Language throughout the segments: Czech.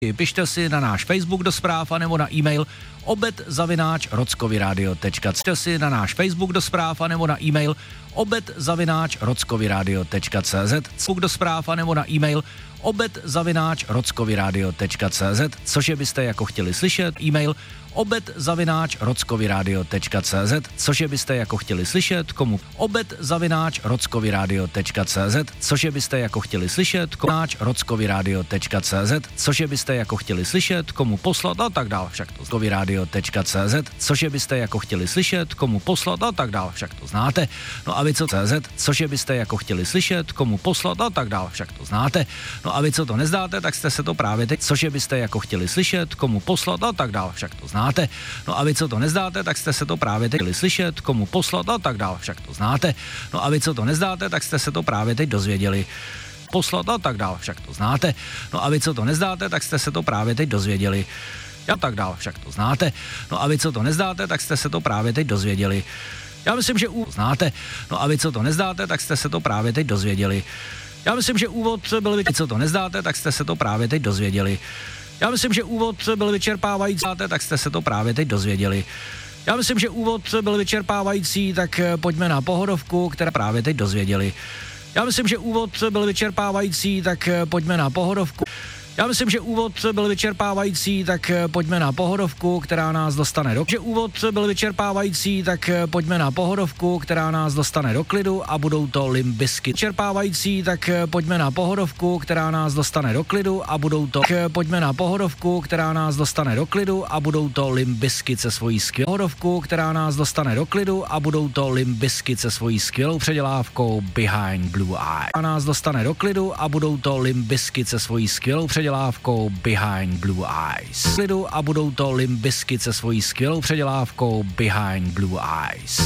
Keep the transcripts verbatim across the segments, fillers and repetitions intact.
Pište si na náš Facebook do zpráv anebo na e-mail obed zavináč rockovyradio tečka cé zet. Pište si na náš Facebook do zpráv anebo na e-mail obed zavináč rockovyradio tečka cé zet. Facebook do zpráv anebo na e-mail obed zavináč rockovyradio tečka cé zet, což je byste jako chtěli slyšet, e-mail obed zavináč rockovyradio tečka cé zet, což je byste jako chtěli slyšet, komu obed zavináč rockovyradio tečka cé zet, což je byste jako chtěli slyšet, konáč rockovyradio tečka cé zet, což je byste jako chtěli slyšet, komu poslat a tak dál, však to rockovyradio tečka cé zet, což je byste jako chtěli slyšet, komu poslat a tak dál, však to znáte. No a vy co cé zet, což je byste jako chtěli slyšet, komu poslat a tak dál, však to znáte. No a vy co to nezdáte, tak jste se to právě teď, což je byste jako chtěli slyšet, komu poslat a tak dál, však to znáte. No a vy co to nezdáte, tak jste se to právě teď chtěli slyšet, komu poslat a tak dál, však to znáte. No a vy co to nezdáte, tak jste se to právě teď dozvěděli. Poslat a tak dál, však to znáte. No a vy co to nezdáte, tak jste se to právě teď dozvěděli. A tak dál, však to znáte. No a vy co to nezdáte, tak jste se to právě teď dozvěděli. Já myslím, že u znáte. No a vy co to nezdáte, tak jste se to právě teď dozvěděli. Já myslím, že úvod byl vy co to nezdáte, tak jste se to právě teď dozvěděli. Já myslím, že úvod byl vyčerpávající, tak jste se to právě teď dozvěděli. Já myslím, že úvod byl vyčerpávající, tak pojďme na pohodovku, která právě teď dozvěděli. Já myslím, že úvod byl vyčerpávající, tak pojďme na pohodovku. Já myslím, že úvod byl vyčerpávající, tak pojďme na pohodovku, která nás dostane do... Že úvod byl vyčerpávající, tak pojďme na pohodovku, která nás dostane do klidu a budou to Limp Bizkit. Vyčerpávající, tak pojďme na pohodovku, která nás dostane do klidu a budou to... Pojďme na pohodovku, která nás dostane do klidu a budou to Limp Bizkit se svojí skvělou... Pohodovku, která nás dostane do klidu a budou to Limp Bizkit se svojí skvělou předělávkou Behind Blue Eye. A nás dostane do klidu a budou to Limp Bizkit se svojí skvělou předělávkou Behind Blue Eyes. Klidu a budou to Limp Bizkit se svojí skvělou předělávkou Behind Blue Eyes.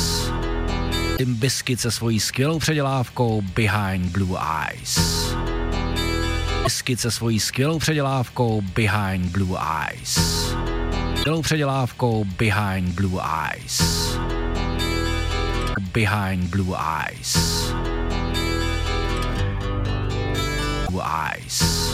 Limp Bizkit se svojí skvělou předělávkou Behind Blue Eyes. Bizkit se svojí skvělou předělávkou Behind Blue Eyes. Skvělou předělávkou Behind Blue Eyes. Behind Blue Eyes. Blue Eyes.